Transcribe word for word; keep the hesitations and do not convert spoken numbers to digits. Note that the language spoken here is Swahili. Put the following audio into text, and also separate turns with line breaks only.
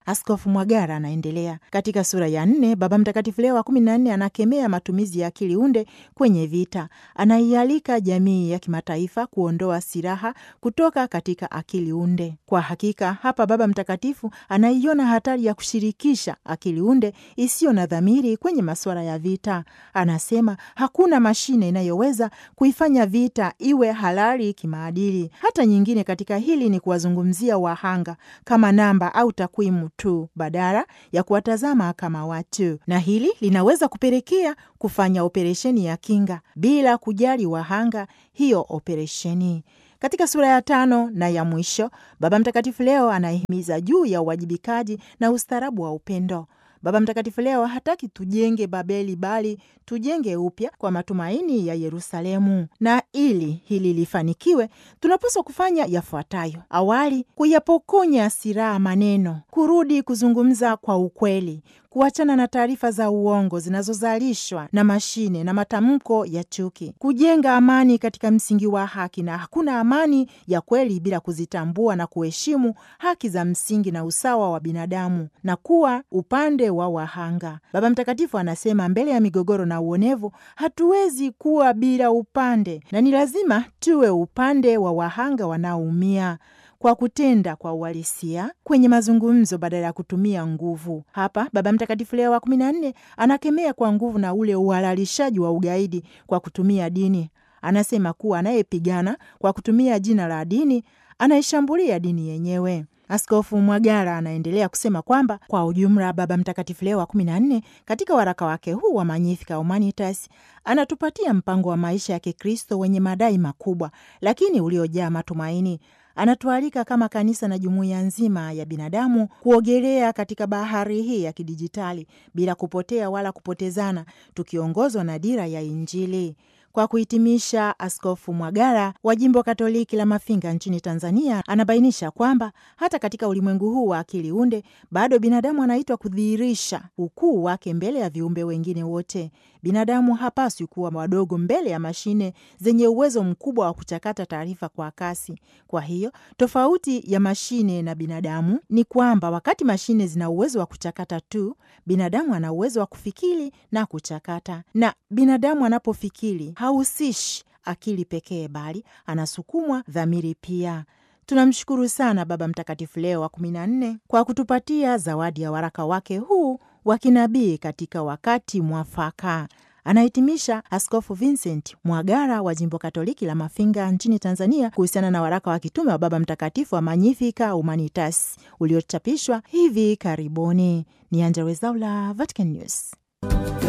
Askofu Mwagara anaendelea. Katika sura ya nne, Baba Mtakatifu Leo wa kumi na nne anakemea matumizi ya akili unde kwenye vita. Anaialika jamii ya kimataifa kuondoa silaha kutoka katika akili unde. Kwa hakika hapa Baba Mtakatifu anaiona hatari ya kushirikisha akili unde isiyo na dhamiri kwenye masuala ya vita. Anasema hakuna mashine inayoweza kuifanya vita iwe halali kimaadili. Hata nyingine katika hili ni kuwazungumzia wahanga kama namba au takwimu tu badala ya kuwatazama kama watu, na hili linaweza kupelekea kufanya operesheni ya kinga bila kujali wahanga hiyo operesheni. Katika sura ya tano na ya mwisho, Baba Mtakatifu Leo anahimiza juu ya uwajibikaji na ustaarabu wa upendo. Baba Mtakatifu Leo hataki tujenge Babeli bali tujenge upya kwa matumaini ya Yerusalemu. Na ili hili lifanikiwe, tunapaswa kufanya yafuatayo. Awali, kuyapokonya silaha maneno, kurudi kuzungumza kwa ukweli, kuachana na taarifa za uongo zinazozalishwa na mashine na matamko ya chuki, kujenga amani katika msingi wa haki, na hakuna amani ya kweli bila kuzitambua na kuheshimu haki za msingi na usawa wa binadamu, na kuwa upande wa wahanga. Baba Mtakatifu anasema mbele ya migogoro na uonevu hatuwezi kuwa bila upande, na ni lazima tuwe upande wa wahanga wanaoumia kwa kutenda kwa uhalisia kwenye mazungumzo badala ya kutumia nguvu. Hapa Baba Mtakatifu Leo wa kumi na nne anakemea kwa nguvu na ule uhalalishaji wa ugaidi kwa kutumia dini. Anasema kuwa anayepigana kwa kutumia jina la dini anaishambulia dini yenyewe. Askofu Mwagara anaendelea kusema kwamba kwa ujumla Baba Mtakatifu Leo wa kumi na nne katika waraka wake huu wa Magnificat Humanitas anatupatia mpango wa maisha ya Kikristo wenye madai makubwa lakini uliojaa matumaini. Anatualika kama kanisa na jumuiya nzima ya binadamu kuogelea katika bahari hii ya kidijitali bila kupotea wala kupotezana, tukiongozwa na dira ya Injili. Kwa kuhitimisha, Askofu Mwagara wa Jimbo Katoliki la Mafinga nchini Tanzania anabainisha kwamba hata katika ulimwengu huu wa akili unde bado binadamu anaitwa kudhihirisha ukuu wake mbele ya viumbe wengine wote. Binadamu hapaswi kuwa wadogo mbele ya mashine zenye uwezo mkubwa wa kuchakata taarifa kwa kasi. Kwa hiyo, tofauti ya mashine na binadamu ni kwamba wakati mashine zina uwezo wa kuchakata tu, binadamu ana uwezo wa kufikiri na kuchakata. Na binadamu anapofikiri hahusishi akili pekee bali anasukumwa dhamiri pia. Tunamshukuru sana Baba Mtakatifu Leo wa kumi na nne kwa kutupatia zawadi ya waraka wake huu wa kinabii katika wakati mwafaka. Anahitimisha Askofu Vincent Mwagara wa Jimbo Katoliki la Mafinga nchini Tanzania kuhusiana na waraka wa kitume wa Baba Mtakatifu wa Magnificat Humanitas uliochapishwa hivi karibuni. Ni Angella Rwezaula, Vatican News.